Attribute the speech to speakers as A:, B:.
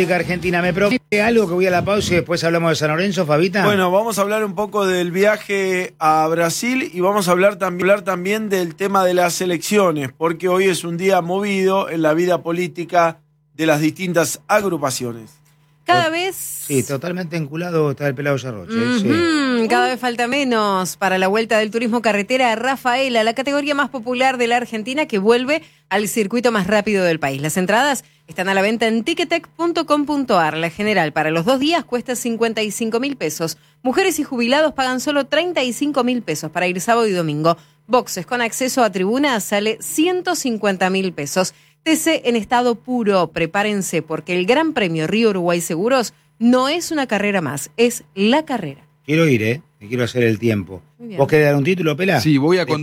A: Argentina, ¿me promete algo que voy a la pausa y después hablamos de San Lorenzo, Fabita?
B: Bueno, vamos a hablar un poco del viaje a Brasil y vamos a hablar también del tema de las elecciones, porque hoy es un día movido en la vida política de las distintas agrupaciones.
C: Cada vez...
A: Sí, totalmente enculado está el pelado Yarroche.
C: Sí. Cada vez falta menos para la vuelta del turismo carretera Rafaela, la categoría más popular de la Argentina que vuelve al circuito más rápido del país. Las entradas están a la venta en ticketek.com.ar. La general para los 2 días cuesta 55.000 pesos. Mujeres y jubilados pagan solo 35.000 pesos para ir sábado y domingo. Boxes con acceso a tribunas sale 150.000 pesos. TC en estado puro, prepárense porque el Gran Premio Río Uruguay Seguros no es una carrera más, es la carrera.
A: Quiero ir, quiero hacer el tiempo. ¿Vos querés dar un título, Pela?
D: Sí, voy a contar.